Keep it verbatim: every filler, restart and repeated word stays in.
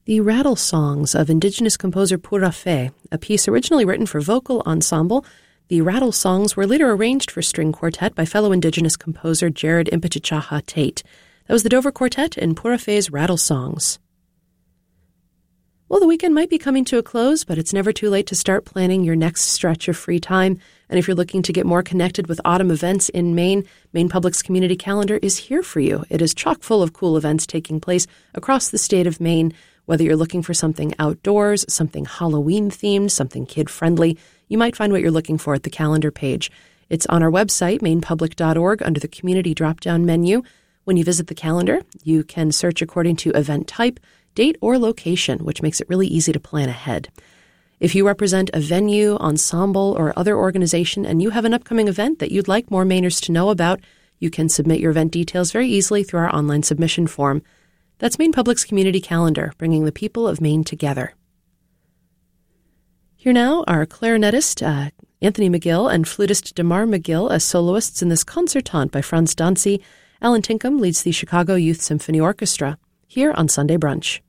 The Rattle Songs of Indigenous composer Pura Fé, a piece originally written for vocal ensemble. The Rattle Songs were later arranged for string quartet by fellow Indigenous composer Jared Impichichaha Tate. That was the Dover Quartet and Pura Fé's Rattle Songs. Well, the weekend might be coming to a close, but it's never too late to start planning your next stretch of free time. And if you're looking to get more connected with autumn events in Maine, Maine Public's community calendar is here for you. It is chock full of cool events taking place across the state of Maine. Whether you're looking for something outdoors, something Halloween-themed, something kid-friendly, you might find what you're looking for at the calendar page. It's on our website, maine public dot org, under the Community drop-down menu. When you visit the calendar, you can search according to event type, date, or location, which makes it really easy to plan ahead. If you represent a venue, ensemble, or other organization, and you have an upcoming event that you'd like more Mainers to know about, you can submit your event details very easily through our online submission form. That's Maine Public's community calendar, bringing the people of Maine together. Here now are clarinetist uh, Anthony McGill and flutist Damar McGill as soloists in this concertante by Franz Dancy. Alan Tinkham leads the Chicago Youth Symphony Orchestra, here on Sunday Brunch.